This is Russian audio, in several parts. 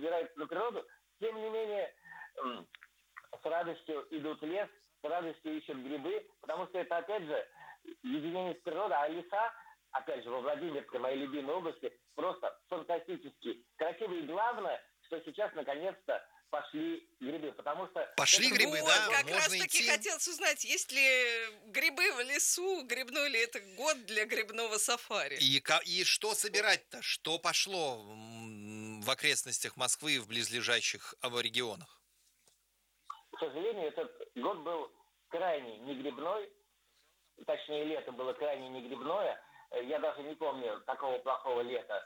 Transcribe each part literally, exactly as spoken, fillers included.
выбираются на природу, тем не менее с радостью идут в лес, с радостью ищут грибы, потому что это, опять же, единение с природой, а леса, опять же, во Владимирской, моей любимой области, просто фантастически красивые. И главное, что сейчас, наконец-то, пошли грибы, потому что... Пошли это... грибы, вот, да, как можно раз таки идти. хотелось узнать, есть ли грибы в лесу, грибной ли это год для грибного сафари? И, и что собирать-то? Что пошло в окрестностях Москвы и в близлежащих регионах? К сожалению, этот год был крайне негрибной, точнее, лето было крайне негрибное. Я даже не помню такого плохого лета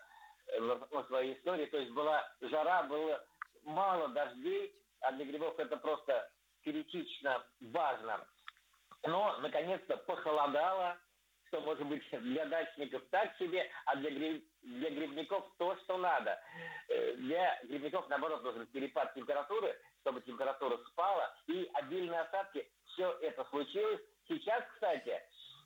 в своей истории. То есть была жара, было мало дождей, а для грибов это просто критично важно. Но, наконец-то, похолодало, что, может быть, для дачников так себе, а для, гриб... для грибников то, что надо. Для грибников, наоборот, нужен перепад температуры, чтобы температура спала, и обильные осадки. Все это случилось. Сейчас, кстати,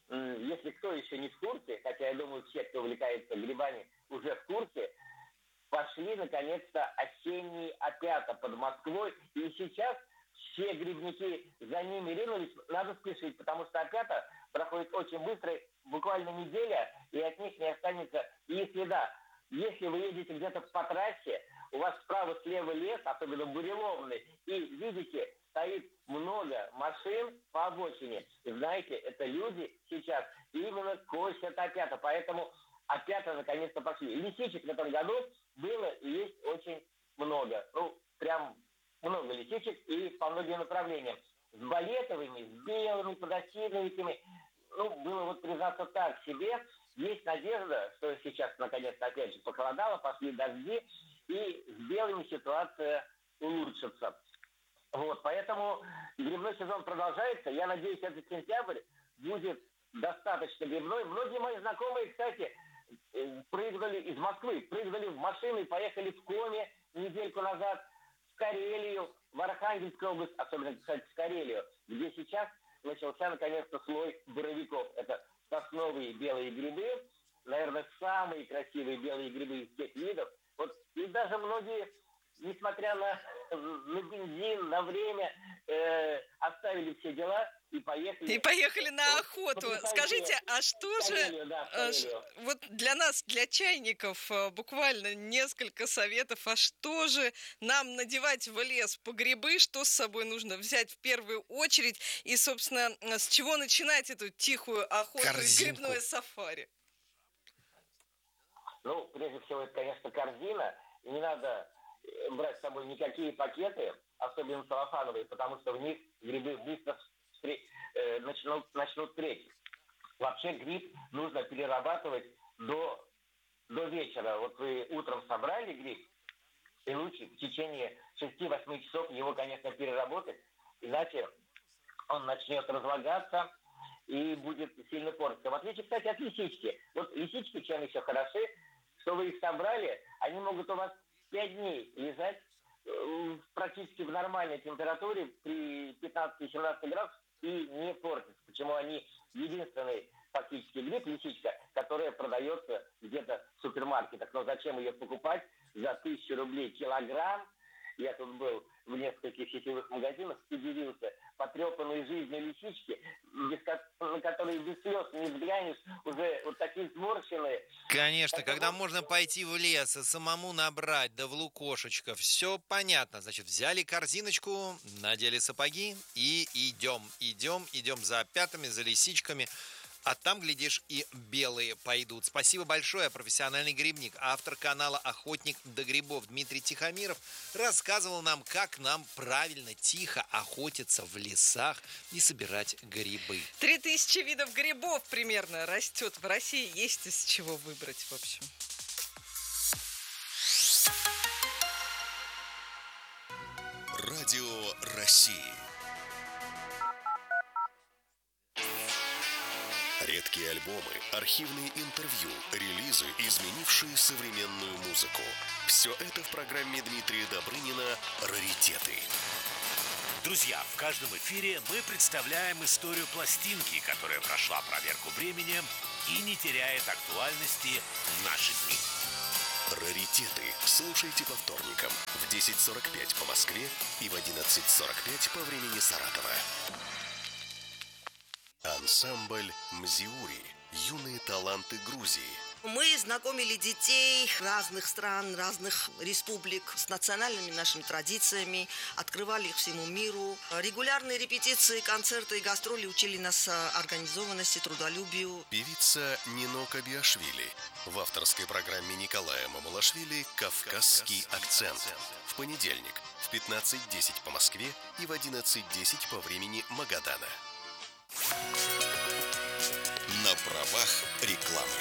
если кто еще не в курсе, хотя я думаю, все, кто увлекается грибами, уже в курсе, пошли, наконец-то, осенние опята под Москвой, и сейчас все грибники за ними ринулись. Надо спешить, потому что опята проходит очень быстро, буквально неделя, и от них не останется и следа. Если вы едете где-то по трассе, у вас справа-слева лес, особенно буреломный, и видите, стоит много машин по обочине. Знаете, это люди сейчас именно косят опята, поэтому опята наконец-то пошли. Лисичек в этом году было и есть очень много. Ну, прям много лисичек и по многим направлениям. С балетовыми, с белыми, подосиновиками. Ну, было вот признаться так себе. Есть надежда, что сейчас наконец-то опять же похолодало, пошли дожди, и с белыми ситуация улучшится. Вот, поэтому грибной сезон продолжается. Я надеюсь, этот сентябрь будет достаточно грибной. Многие мои знакомые, кстати, прыгнули из Москвы, прыгнули в машины и поехали в Коми недельку назад, в Карелию, в Архангельскую область, особенно, кстати, в Карелию, где сейчас начался, наконец-то, слой боровиков. Это сосновые белые грибы, наверное, самые красивые белые грибы из тех видов. Вот, и даже многие, несмотря на, на бензин, на время, э, оставили все дела и поехали... И поехали на охоту. Скажите, а что же... Да, вот для нас, для чайников, буквально несколько советов. А что же нам надевать в лес по грибы? Что с собой нужно взять в первую очередь? И, собственно, с чего начинать эту тихую охоту Корзинку. и грибное сафари? Ну, прежде всего, это, конечно, корзина. И не надо брать с собой никакие пакеты, особенно целлофановые, потому что в них грибы быстро э, начнут, начнут треть. Вообще гриб нужно перерабатывать до, до вечера. Вот вы утром собрали гриб, и лучше в течение шести-восьми часов его, конечно, переработать, иначе он начнет разлагаться и будет сильно портиться. В отличие, кстати, от лисички. Вот лисички чем еще хороши, что вы их собрали, они могут у вас пять дней лежать э, практически в нормальной температуре при пятнадцати-семнадцати градусах и не портятся. Почему они единственный фактически гриб, лисичка, которая продается где-то в супермаркетах. Но зачем ее покупать за тысячу рублей килограмм? Я тут был в нескольких сетевых магазинах, удивился. Потрепанные жизнью лисички, без, на которые без слез не взглянешь, уже вот такие сморщенные. Конечно, Это когда вот... можно пойти в лес и самому набрать, да в лукошечко, все понятно. Значит, взяли корзиночку, надели сапоги и идем, идем, идем за опятами, за лисичками. А там, глядишь, и белые пойдут. Спасибо большое. Профессиональный грибник, автор канала «Охотник до грибов» Дмитрий Тихомиров рассказывал нам, как нам правильно, тихо охотиться в лесах и собирать грибы. Три тысячи видов грибов примерно растет в России. Есть из чего выбрать, в общем. Радио России. Редкие альбомы, архивные интервью, релизы, изменившие современную музыку. Все это в программе Дмитрия Добрынина «Раритеты». Друзья, в каждом эфире мы представляем историю пластинки, которая прошла проверку временем и не теряет актуальности в наши дни. Раритеты слушайте по вторникам в десять сорок пять по Москве и в одиннадцать сорок пять по времени Саратова. Ансамбль «Мзиури» – юные таланты Грузии. Мы знакомили детей разных стран, разных республик с национальными нашими традициями, открывали их всему миру. Регулярные репетиции, концерты и гастроли учили нас организованности, трудолюбию. Певица Нино Кабиашвили. В авторской программе Николая Мамулашвили «Кавказский акцент». В понедельник в пятнадцать десять по Москве и в одиннадцать десять по времени Магадана. На правах рекламы.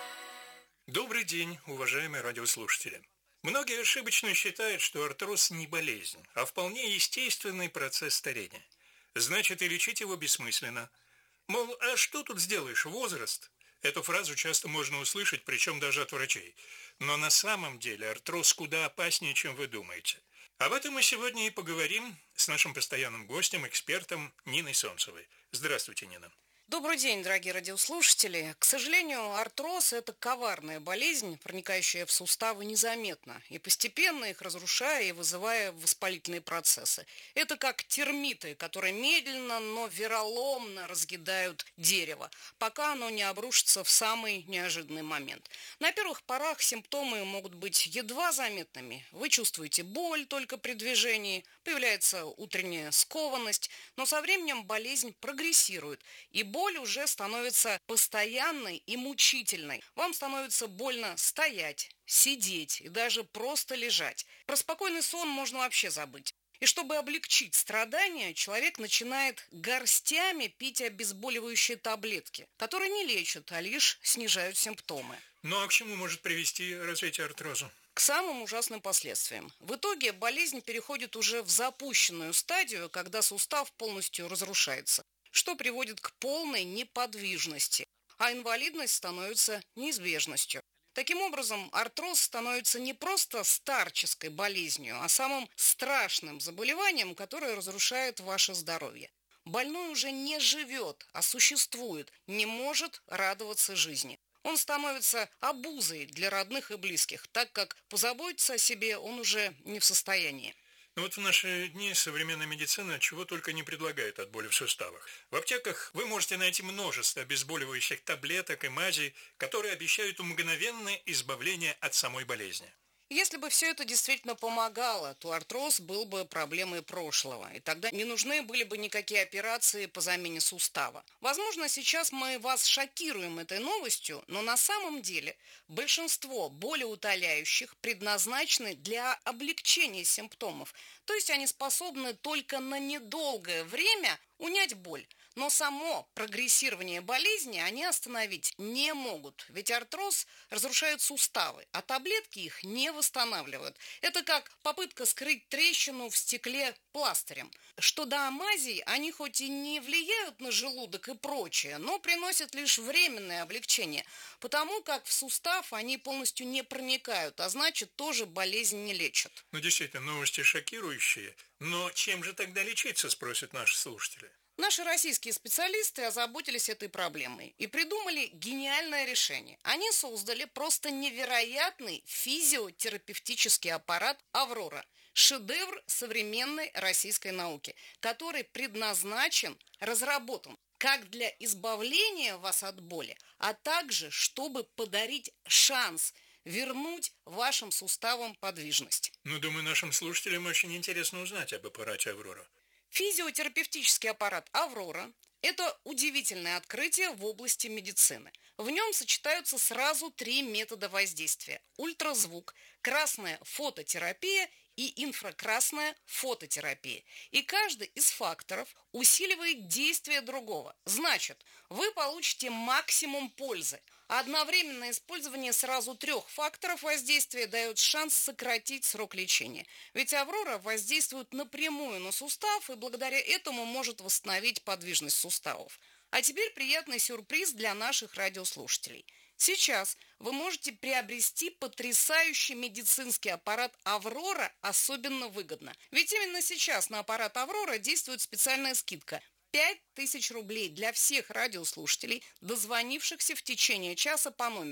Добрый день, уважаемые радиослушатели. Многие ошибочно считают, что артроз не болезнь, а вполне естественный процесс старения. Значит, и лечить его бессмысленно. Мол, а что тут сделаешь, возраст? Эту фразу часто можно услышать, причем даже от врачей. Но на самом деле артроз куда опаснее, чем вы думаете. Об этом мы сегодня и поговорим с нашим постоянным гостем, экспертом Ниной Солнцевой. Здравствуйте, Нина. Добрый день, дорогие радиослушатели. К сожалению, артроз – это коварная болезнь, проникающая в суставы незаметно и постепенно их разрушая и вызывая воспалительные процессы. Это как термиты, которые медленно, но вероломно разъедают дерево, пока оно не обрушится в самый неожиданный момент. На первых порах симптомы могут быть едва заметными. Вы чувствуете боль только при движении, появляется утренняя скованность, но со временем болезнь прогрессирует, и боль Боль уже становится постоянной и мучительной. Вам становится больно стоять, сидеть и даже просто лежать. Про спокойный сон можно вообще забыть. И чтобы облегчить страдания, человек начинает горстями пить обезболивающие таблетки, которые не лечат, а лишь снижают симптомы. Ну а к чему может привести развитие артроза? К самым ужасным последствиям. В итоге болезнь переходит уже в запущенную стадию, когда сустав полностью разрушается, что приводит к полной неподвижности, а инвалидность становится неизбежностью. Таким образом, артроз становится не просто старческой болезнью, а самым страшным заболеванием, которое разрушает ваше здоровье. Больной уже не живет, а существует, не может радоваться жизни. Он становится обузой для родных и близких, так как позаботиться о себе он уже не в состоянии. Ну вот в наши дни современная медицина чего только не предлагает от боли в суставах. В аптеках вы можете найти множество обезболивающих таблеток и мазей, которые обещают мгновенное избавление от самой болезни. Если бы все это действительно помогало, то артроз был бы проблемой прошлого, и тогда не нужны были бы никакие операции по замене сустава. Возможно, сейчас мы вас шокируем этой новостью, но на самом деле большинство болеутоляющих предназначены для облегчения симптомов, то есть они способны только на недолгое время унять боль. Но само прогрессирование болезни они остановить не могут, ведь артроз разрушает суставы, а таблетки их не восстанавливают. Это как попытка скрыть трещину в стекле пластырем. Что до мазей, они хоть и не влияют на желудок и прочее, но приносят лишь временное облегчение, потому как в сустав они полностью не проникают, а значит тоже болезнь не лечат. Ну действительно, новости шокирующие, но чем же тогда лечиться, спросят наши слушатели. Наши российские специалисты озаботились этой проблемой и придумали гениальное решение. Они создали просто невероятный физиотерапевтический аппарат «Аврора». Шедевр современной российской науки, который предназначен, разработан как для избавления вас от боли, а также чтобы подарить шанс вернуть вашим суставам подвижность. Ну, думаю, нашим слушателям очень интересно узнать об аппарате «Аврора». Физиотерапевтический аппарат «Аврора» – это удивительное открытие в области медицины. В нем сочетаются сразу три метода воздействия – ультразвук, красная фототерапия и инфракрасная фототерапия. И каждый из факторов усиливает действие другого. Значит, вы получите максимум пользы. А одновременное использование сразу трех факторов воздействия дает шанс сократить срок лечения. Ведь «Аврора» воздействует напрямую на сустав и благодаря этому может восстановить подвижность суставов. А теперь приятный сюрприз для наших радиослушателей. Сейчас вы можете приобрести потрясающий медицинский аппарат «Аврора» особенно выгодно. Ведь именно сейчас на аппарат «Аврора» действует специальная скидка – пять тысяч рублей для всех радиослушателей, дозвонившихся в течение часа по номеру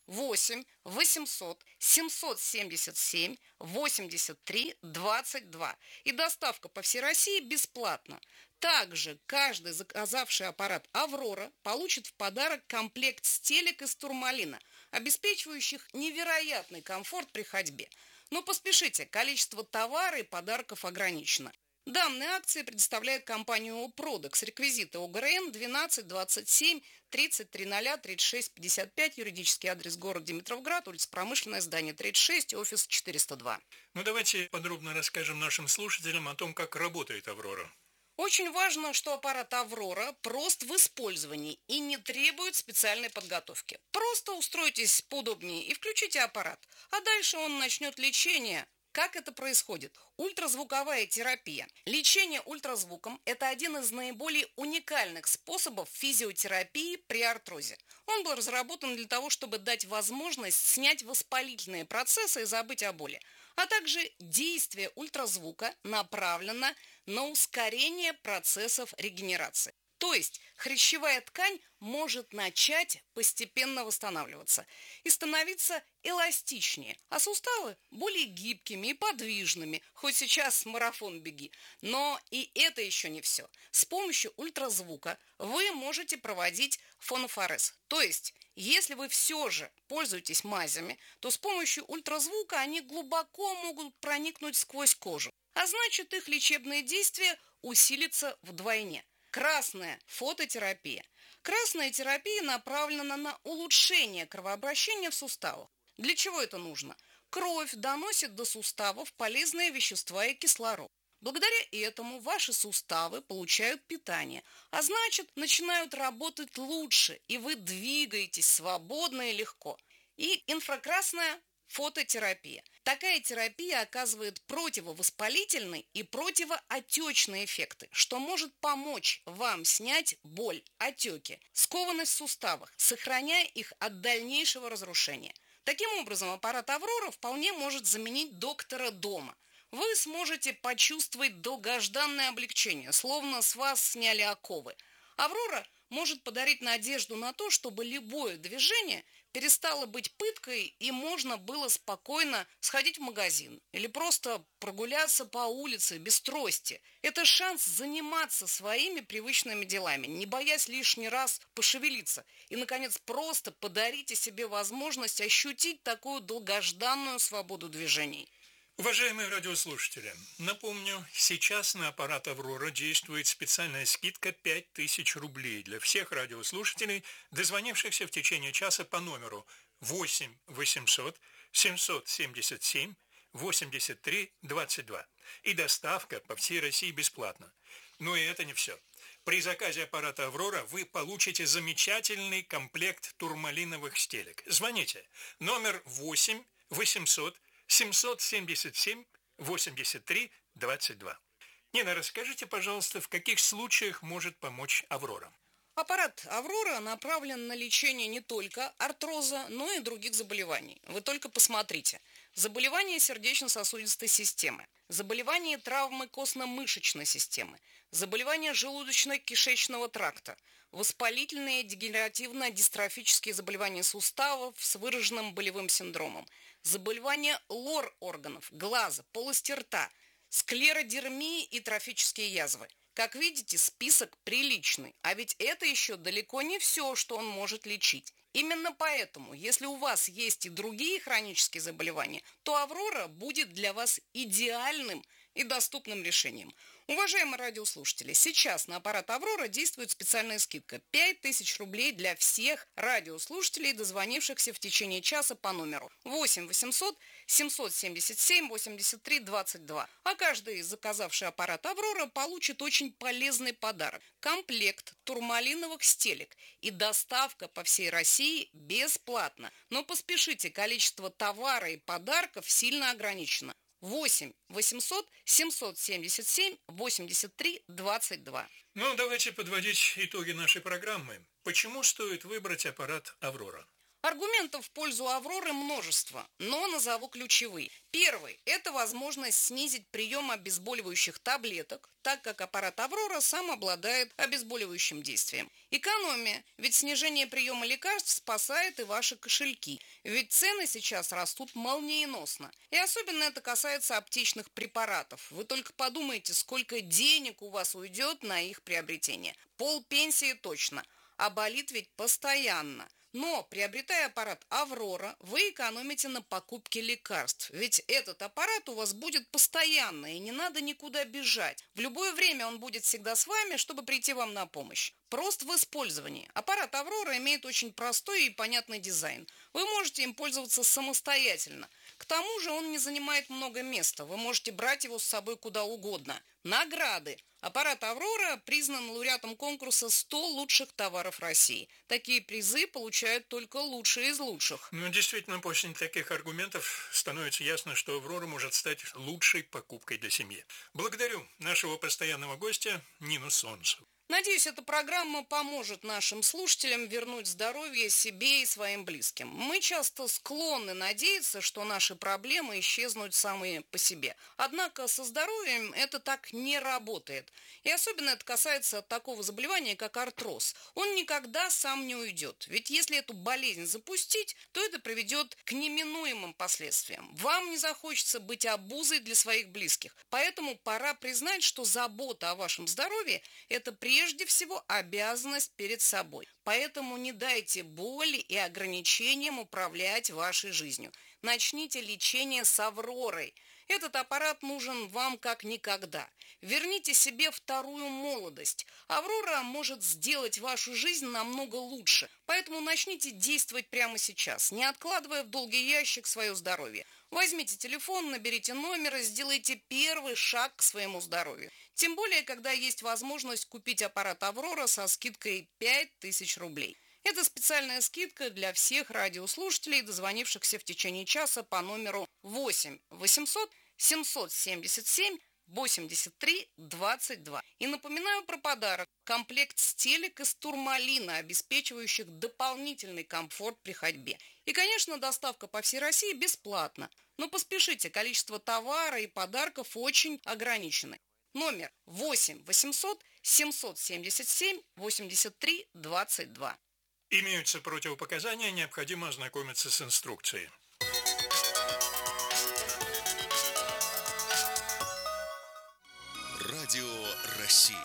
восемь восемьсот семьсот семьдесят семь восемьдесят три двадцать два. И доставка по всей России бесплатна. Также каждый заказавший аппарат «Аврора» получит в подарок комплект стелек из турмалина, обеспечивающих невероятный комфорт при ходьбе. Но поспешите, количество товара и подарков ограничено. Данные акции предоставляет компания «Опродекс». Реквизиты ОГРН двенадцать двадцать семь тридцать три ноль тридцать шесть пятьдесят пять, юридический адрес город Димитровград, улица Промышленная, здание тридцать шесть, офис четыреста два. Ну, давайте подробно расскажем нашим слушателям о том, как работает «Аврора». Очень важно, что аппарат «Аврора» прост в использовании и не требует специальной подготовки. Просто устройтесь поудобнее и включите аппарат, а дальше он начнет лечение. Как это происходит? Ультразвуковая терапия. Лечение ультразвуком – это один из наиболее уникальных способов физиотерапии при артрозе. Он был разработан для того, чтобы дать возможность снять воспалительные процессы и забыть о боли. А также действие ультразвука направлено на ускорение процессов регенерации. То есть хрящевая ткань может начать постепенно восстанавливаться и становиться эластичнее, а суставы более гибкими и подвижными, хоть сейчас марафон беги. Но и это еще не все. С помощью ультразвука вы можете проводить фонофорез. То есть, если вы все же пользуетесь мазями, то с помощью ультразвука они глубоко могут проникнуть сквозь кожу, а значит их лечебное действие усилится вдвойне. Красная фототерапия. Красная терапия направлена на улучшение кровообращения в суставах. Для чего это нужно? Кровь доносит до суставов полезные вещества и кислород. Благодаря этому ваши суставы получают питание, а значит, начинают работать лучше, и вы двигаетесь свободно и легко. И инфракрасная фототерапия. Такая терапия оказывает противовоспалительные и противоотечные эффекты, что может помочь вам снять боль, отеки, скованность в суставах, сохраняя их от дальнейшего разрушения. Таким образом, аппарат «Аврора» вполне может заменить доктора дома. Вы сможете почувствовать долгожданное облегчение, словно с вас сняли оковы. «Аврора» может подарить надежду на то, чтобы любое движение перестало быть пыткой и можно было спокойно сходить в магазин или просто прогуляться по улице без трости. Это шанс заниматься своими привычными делами, не боясь лишний раз пошевелиться. И, наконец, просто подарите себе возможность ощутить такую долгожданную свободу движений. Уважаемые радиослушатели, напомню, сейчас на аппарат «Аврора» действует специальная скидка пять тысяч рублей для всех радиослушателей, дозвонившихся в течение часа по номеру восемь восемьсот семьсот семьдесят семь восемьдесят три двадцать два. И доставка по всей России бесплатна. Но и это не все. При заказе аппарата «Аврора» вы получите замечательный комплект турмалиновых стелек. Звоните. Номер восемь восемьсот семьсот семьдесят семь восемьдесят три двадцать два. Нина, расскажите, пожалуйста, в каких случаях может помочь «Аврора»? Аппарат «Аврора» направлен на лечение не только артроза, но и других заболеваний. Вы только посмотрите. Заболевания сердечно-сосудистой системы, заболевания травмы костно-мышечной системы, заболевания желудочно-кишечного тракта, воспалительные дегенеративно-дистрофические заболевания суставов с выраженным болевым синдромом, заболевания лор-органов, глаза, полости рта, склеродермии и трофические язвы. Как видите, список приличный, а ведь это еще далеко не все, что он может лечить. Именно поэтому, если у вас есть и другие хронические заболевания, то «Аврора» будет для вас идеальным и доступным решением. Уважаемые радиослушатели, сейчас на аппарат «Аврора» действует специальная скидка пять тысяч рублей для всех радиослушателей, дозвонившихся в течение часа по номеру восемь восемьсот семьсот семьдесят семь восемьдесят три двадцать два. А каждый, заказавший аппарат «Аврора», получит очень полезный подарок – комплект турмалиновых стелек и доставка по всей России бесплатно. Но поспешите, количество товара и подарков сильно ограничено. восемь восемьсот семьсот семьдесят семь восемьдесят три двадцать два. Ну, давайте подводить итоги нашей программы. Почему стоит выбрать аппарат «Аврора»? Аргументов в пользу «Авроры» множество, но назову ключевые. Первый – это возможность снизить прием обезболивающих таблеток, так как аппарат «Аврора» сам обладает обезболивающим действием. Экономия, ведь снижение приема лекарств спасает и ваши кошельки, ведь цены сейчас растут молниеносно. И особенно это касается аптечных препаратов. Вы только подумайте, сколько денег у вас уйдет на их приобретение. Полпенсии точно, а болит ведь постоянно. Но, приобретая аппарат «Аврора», вы экономите на покупке лекарств. Ведь этот аппарат у вас будет постоянно, и не надо никуда бежать. В любое время он будет всегда с вами, чтобы прийти вам на помощь. Прост в использовании. Аппарат «Аврора» имеет очень простой и понятный дизайн. Вы можете им пользоваться самостоятельно. К тому же он не занимает много места. Вы можете брать его с собой куда угодно. Награды. Аппарат «Аврора» признан лауреатом конкурса сто лучших товаров России. Такие призы получают только лучшие из лучших. Ну, действительно, после таких аргументов становится ясно, что «Аврора» может стать лучшей покупкой для семьи. Благодарю нашего постоянного гостя Нину Солнцеву. Надеюсь, эта программа поможет нашим слушателям вернуть здоровье себе и своим близким. Мы часто склонны надеяться, что наши проблемы исчезнут самые по себе. Однако со здоровьем это так не работает. И особенно это касается такого заболевания, как артроз. Он никогда сам не уйдет. Ведь если эту болезнь запустить, то это приведет к неминуемым последствиям. Вам не захочется быть обузой для своих близких. Поэтому пора признать, что забота о вашем здоровье – это прежде Прежде всего, обязанность перед собой. Поэтому не дайте боли и ограничениям управлять вашей жизнью. Начните лечение с «Авророй». Этот аппарат нужен вам как никогда. Верните себе вторую молодость. «Аврора» может сделать вашу жизнь намного лучше. Поэтому начните действовать прямо сейчас, не откладывая в долгий ящик свое здоровье. Возьмите телефон, наберите номер и сделайте первый шаг к своему здоровью. Тем более, когда есть возможность купить аппарат «Аврора» со скидкой пять тысяч рублей. Это специальная скидка для всех радиослушателей, дозвонившихся в течение часа по номеру восемь восемьсот семьсот семьдесят семь восемьдесят три двадцать два. И напоминаю про подарок. Комплект стелек из турмалина, обеспечивающих дополнительный комфорт при ходьбе. И, конечно, доставка по всей России бесплатна. Но поспешите, количество товара и подарков очень ограничено. Номер восемь восемьсот семьсот семьдесят семь восемьдесят три двадцать два. Имеются противопоказания, необходимо ознакомиться с инструкцией. Радио России.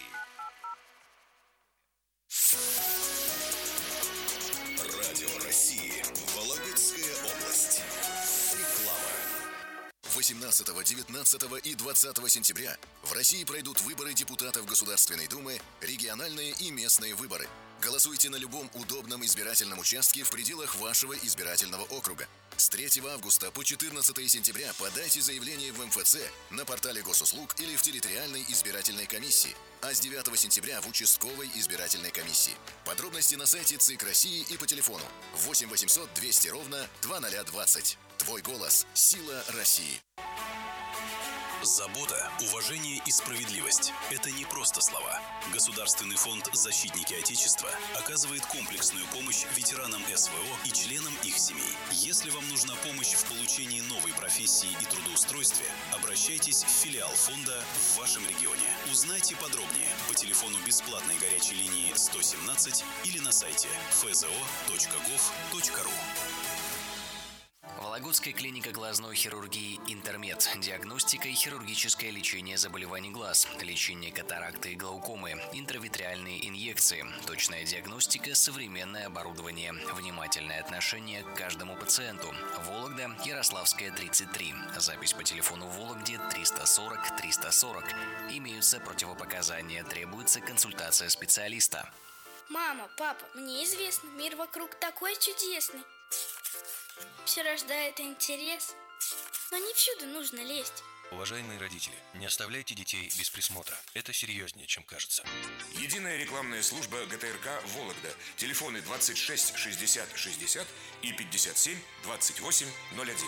Радио России. Вологодская область. Реклама. восемнадцатого, девятнадцатого и двадцатого сентября в России пройдут выборы депутатов Государственной Думы, региональные и местные выборы. Голосуйте на любом удобном избирательном участке в пределах вашего избирательного округа. С третьего августа по четырнадцатое сентября подайте заявление в эм эф цэ, на портале госуслуг или в территориальной избирательной комиссии, а с девятого сентября в участковой избирательной комиссии. Подробности на сайте ЦИК России и по телефону восемь восемьсот двести ровно двадцать двадцать. Твой голос – сила России. Забота, уважение и справедливость – это не просто слова. Государственный фонд «Защитники Отечества» оказывает комплексную помощь ветеранам эс вэ о и членам их семей. Если вам нужна помощь в получении новой профессии и трудоустройстве, обращайтесь в филиал фонда в вашем регионе. Узнайте подробнее по телефону бесплатной горячей линии сто семнадцать или на сайте эф зэ о точка гов точка ру. Вологодская клиника глазной хирургии «Интермед». Диагностика и хирургическое лечение заболеваний глаз, лечение катаракты и глаукомы, интравитреальные инъекции, точная диагностика, современное оборудование, внимательное отношение к каждому пациенту. Вологда, Ярославская, тридцать три. Запись по телефону в Вологде триста сорок триста сорок. Имеются противопоказания, требуется консультация специалиста. Мама, папа, мне известно, мир вокруг такой чудесный. Все рождает интерес, но не всюду нужно лезть. Уважаемые родители, не оставляйте детей без присмотра. Это серьезнее, чем кажется. Единая рекламная служба гэ тэ эр ка «Вологда». Телефоны двадцать шесть шестьдесят шестьдесят и пятьдесят семь двадцать восемь ноль один.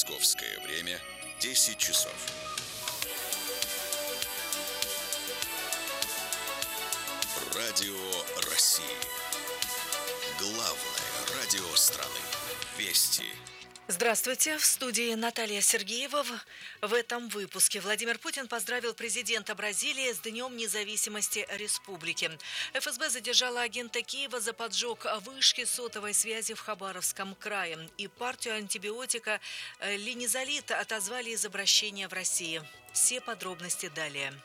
Московское время десять часов. Радио России. Главное радио страны. Вести. Здравствуйте, в студии Наталья Сергеева. В этом выпуске Владимир Путин поздравил президента Бразилии с Днем независимости республики. эф эс бэ задержала агента Киева за поджог вышки сотовой связи в Хабаровском крае. И партию антибиотика линизолит отозвали из обращения в России. Все подробности далее.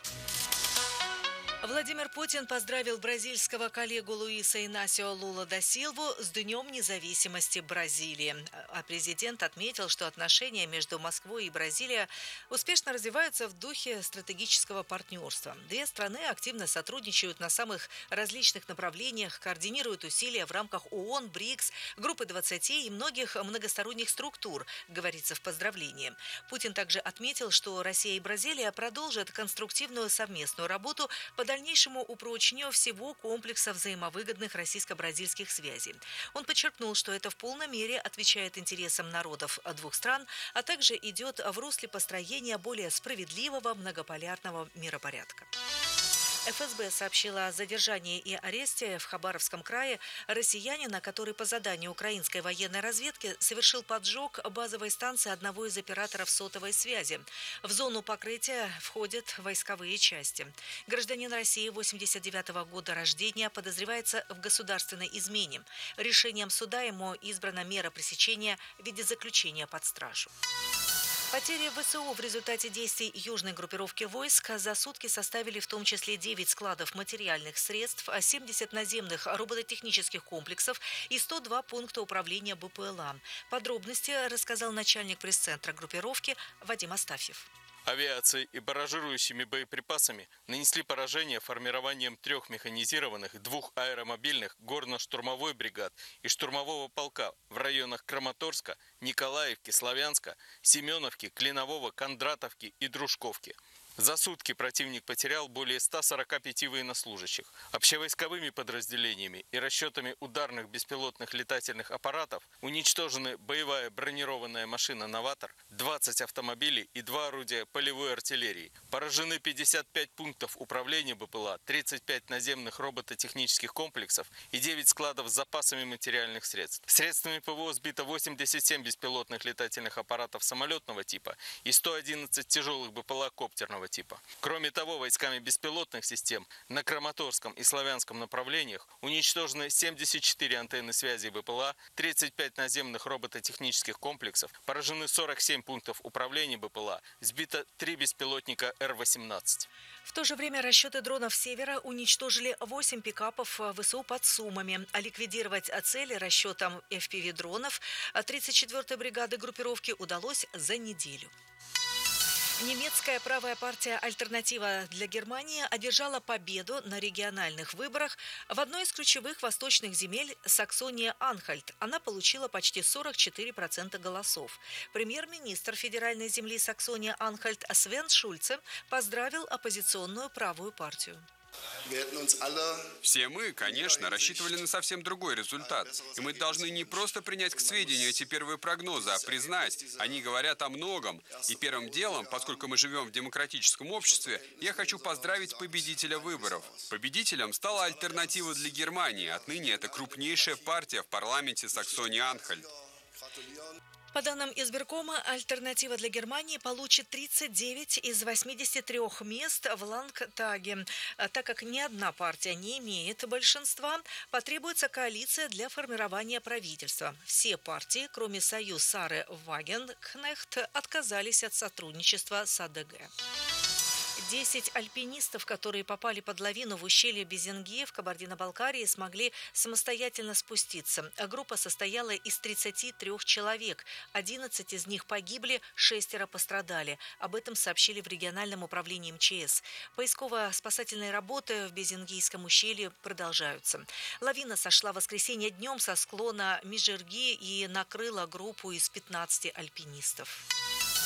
Владимир Путин поздравил бразильского коллегу Луиса Инасио Лула да Силву с Днем независимости Бразилии. А президент отметил, что отношения между Москвой и Бразилией успешно развиваются в духе стратегического партнерства. Две страны активно сотрудничают на самых различных направлениях, координируют усилия в рамках ООН, БРИКС, Группы двадцати и многих многосторонних структур, говорится в поздравлении. Путин также отметил, что Россия и Бразилия продолжат конструктивную совместную работу по дальнейшему упрочению всего комплекса взаимовыгодных российско-бразильских связей. Он подчеркнул, что это в полной мере отвечает интересам народов двух стран, а также идет в русле построения более справедливого многополярного миропорядка. эф эс бэ сообщила о задержании и аресте в Хабаровском крае россиянина, который по заданию украинской военной разведки совершил поджог базовой станции одного из операторов сотовой связи. В зону покрытия входят войсковые части. Гражданин России восемьдесят девятого года рождения подозревается в государственной измене. Решением суда ему избрана мера пресечения в виде заключения под стражу. Потери вэ эс у в результате действий южной группировки войск за сутки составили в том числе девять складов материальных средств, семьдесят наземных робототехнических комплексов и сто два пункта управления бэ пэ эл а. Подробности рассказал начальник пресс-центра группировки Вадим Астафьев. Авиацией и барражирующими боеприпасами нанесли поражение формированием трех механизированных, двух аэромобильных, горно-штурмовой бригад и штурмового полка в районах Краматорска, Николаевки, Славянска, Семеновки, Клинового, Кондратовки и Дружковки. За сутки противник потерял более ста сорока пяти военнослужащих. Общевойсковыми подразделениями и расчетами ударных беспилотных летательных аппаратов уничтожены боевая бронированная машина «Новатор», двадцать автомобилей и два орудия полевой артиллерии. Поражены пятьдесят пять пунктов управления бэ пэ эл а, тридцать пять наземных робототехнических комплексов и девять складов с запасами материальных средств. Средствами пэ вэ о сбито восемьдесят семь беспилотных летательных аппаратов самолетного типа и сто одиннадцать тяжелых бэ пэ эл а коптерного типа. Кроме того, войсками беспилотных систем на Краматорском и Славянском направлениях уничтожены семьдесят четыре антенны связи бэ пэ эл а, тридцать пять наземных робототехнических комплексов, поражены сорок семь пунктов управления бэ пэ эл а, сбито три беспилотника эр восемнадцать. В то же время расчеты дронов «Севера» уничтожили восемь пикапов вэ эс у под Сумами. А ликвидировать цели расчетом эф пи ви-дронов тридцать четвёртой бригады группировки удалось за неделю. Немецкая правая партия «Альтернатива для Германии» одержала победу на региональных выборах в одной из ключевых восточных земель Саксония-Анхальт. Она получила почти сорок четыре процента голосов. Премьер-министр федеральной земли Саксония-Анхальт Свен Шульце поздравил оппозиционную правую партию. Все мы, конечно, рассчитывали на совсем другой результат. И мы должны не просто принять к сведению эти первые прогнозы, а признать, они говорят о многом. И первым делом, поскольку мы живем в демократическом обществе, я хочу поздравить победителя выборов. Победителем стала «Альтернатива для Германии». Отныне это крупнейшая партия в парламенте Саксонии-Анхальт. По данным избиркома, «Альтернатива для Германии» получит тридцать девять из восьмидесяти трёх мест в Ландтаге. Так как ни одна партия не имеет большинства, потребуется коалиция для формирования правительства. Все партии, кроме «Союз Сары Вагенкнехт», отказались от сотрудничества с а дэ гэ. Десять альпинистов, которые попали под лавину в ущелье Безенги в Кабардино-Балкарии, смогли самостоятельно спуститься. Группа состояла из тридцати трёх человек. одиннадцать из них погибли, шестеро пострадали. Об этом сообщили в региональном управлении эм че эс. Поисково-спасательные работы в Безенгийском ущелье продолжаются. Лавина сошла в воскресенье днем со склона Межерги и накрыла группу из пятнадцати альпинистов.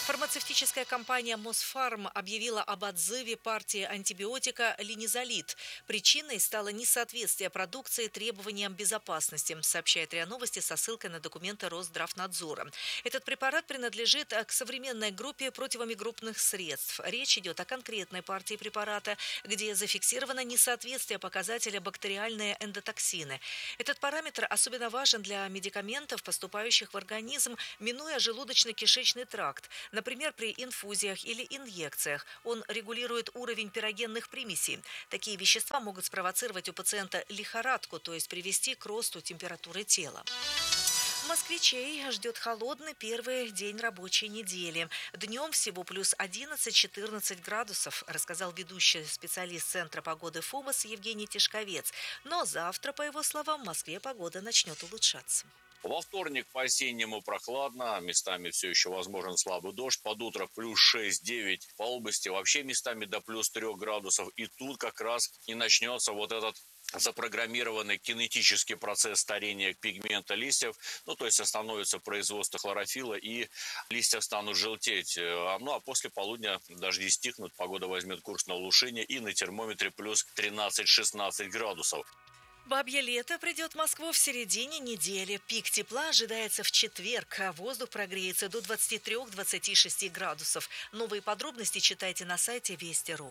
Фармацевтическая компания «Мосфарм» объявила об отзыве партии антибиотика линизолид. Причиной стало несоответствие продукции требованиям безопасности, сообщает РИА Новости со ссылкой на документы Росздравнадзора. Этот препарат принадлежит к современной группе противомикробных средств. Речь идет о конкретной партии препарата, где зафиксировано несоответствие показателя бактериальные эндотоксины. Этот параметр особенно важен для медикаментов, поступающих в организм, минуя желудочно-кишечный тракт. Например, при инфузиях или инъекциях. Он регулирует уровень пирогенных примесей. Такие вещества могут спровоцировать у пациента лихорадку, то есть привести к росту температуры тела. Москвичей ждет холодный первый день рабочей недели. Днем всего плюс одиннадцать-четырнадцать градусов, рассказал ведущий специалист Центра погоды ФОМОС Евгений Тишковец. Но завтра, по его словам, в Москве погода начнет улучшаться. Во вторник по-осеннему прохладно, местами все еще возможен слабый дождь. Под утро плюс шесть-девять, по области вообще местами до плюс трех градусов. И тут как раз и начнется вот этот запрограммированный кинетический процесс старения пигмента листьев. Ну, то есть остановится производство хлорофилла и листья станут желтеть. Ну, а после полудня дожди стихнут, погода возьмет курс на улучшение и на термометре плюс тринадцать-шестнадцать градусов. Бабье лето придет в Москву в середине недели. Пик тепла ожидается в четверг, а воздух прогреется до двадцати трёх — двадцати шести градусов. Новые подробности читайте на сайте Вести точка ру.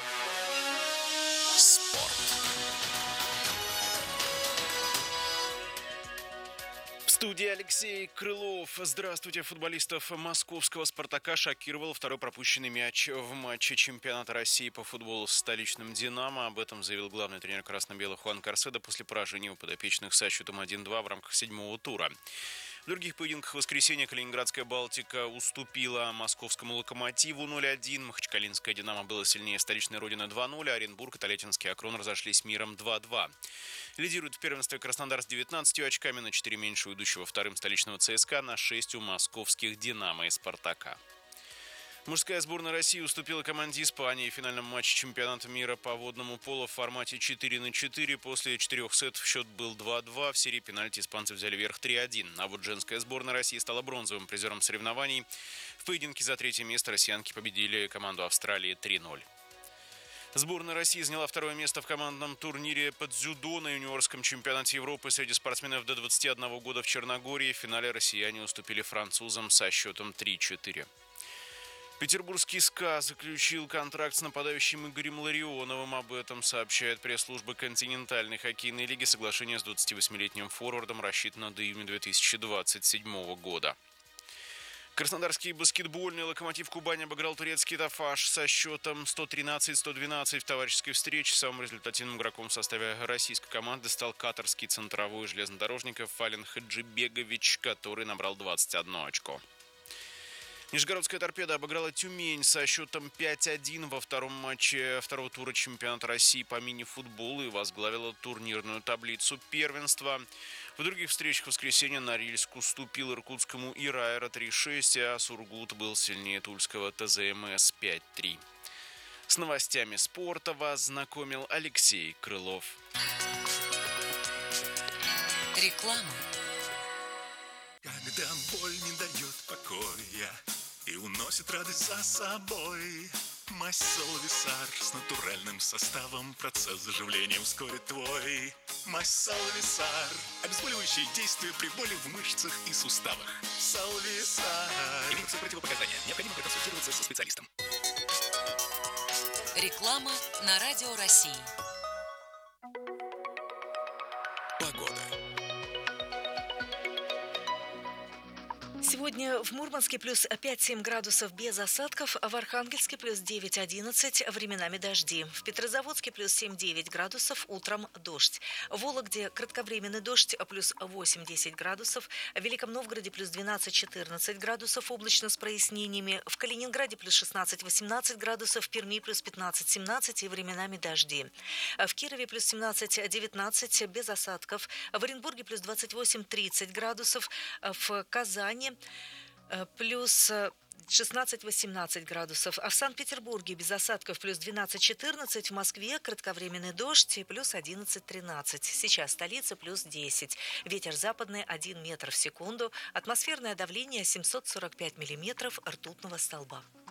Спорт. В студии Алексей Крылов. Здравствуйте. Футболистов московского «Спартака» шокировал второй пропущенный мяч в матче чемпионата России по футболу с столичным «Динамо». Об этом заявил главный тренер красно-белых Хуан Карседо после поражения у подопечных со счетом один-два в рамках седьмого тура. В других поединках в воскресенье калининградская «Балтика» уступила московскому «Локомотиву» ноль один. Махачкалинская «Динамо» было сильнее столичной «Родины» два ноль, а Оренбург и Тольяттинский «Акрон» разошлись миром два-два. Лидирует в первенстве Краснодар с девятнадцатью очками, на четыре меньше у идущего вторым столичного ЦСКА, на шесть у московских «Динамо» и «Спартака». Мужская сборная России уступила команде Испании в финальном матче чемпионата мира по водному полу в формате четыре на четыре. После четырех сетов счет был два-два. В серии пенальти испанцы взяли верх три-один. А вот женская сборная России стала бронзовым призером соревнований. В поединке за третье место россиянки победили команду Австралии три ноль. Сборная России заняла второе место в командном турнире по дзюдо на юниорском чемпионате Европы среди спортсменов до двадцати одного года в Черногории. В финале россияне уступили французам со счетом три-четыре. Петербургский СКА заключил контракт с нападающим Игорем Ларионовым. Об этом сообщает пресс-служба континентальной хоккейной лиги. Соглашение с двадцативосьмилетним форвардом рассчитано до июня две тысячи двадцать седьмого года. Краснодарский баскетбольный «Локомотив Кубань» обыграл турецкий «Тафаш» со счетом сто тринадцать — сто двенадцать в товарищеской встрече. Самым результативным игроком в составе российской команды стал катарский центровой железнодорожников Фален Хаджибегович, который набрал двадцать одно очко. Нижегородская «Торпеда» обыграла «Тюмень» со счетом пять-один во втором матче второго тура чемпионата России по мини-футболу и возглавила турнирную таблицу первенства. В других встречах в воскресенье Норильск уступил иркутскому «Ираэро» три-шесть, а Сургут был сильнее тульского ТЗМС пять-три. С новостями спорта вас знакомил Алексей Крылов. Реклама. Когда боль не дает покоя и уносит радость за собой, мазь Салвисар с натуральным составом процесс заживления ускорит твой. Мазь Салвисар. Обезболивающее действие при боли в мышцах и суставах. Салвисар. Имеются противопоказания. Необходимо проконсультироваться со специалистом. Реклама на Радио России. Погода. Сегодня в Мурманске плюс пять-семь градусов без осадков, а в Архангельске плюс девять-одиннадцать, временами дожди. В Петрозаводске плюс семь-девять градусов, утром дождь. В Вологде кратковременный дождь, плюс восемь-десять градусов. В Великом Новгороде плюс двенадцать-четырнадцать градусов, облачно с прояснениями. В Калининграде плюс шестнадцать-восемнадцать градусов, в Перми плюс пятнадцать-семнадцать и временами дожди. В Кирове плюс семнадцать-девятнадцать, без осадков. В Оренбурге плюс двадцать восемь-тридцать градусов. В Казани плюс шестнадцать-восемнадцать градусов, а в Санкт-Петербурге без осадков плюс двенадцать-четырнадцать, в Москве кратковременный дождь плюс одиннадцать-тринадцать. Сейчас столица плюс десять. Ветер западный один метр в секунду, атмосферное давление семьсот сорок пять миллиметров ртутного столба.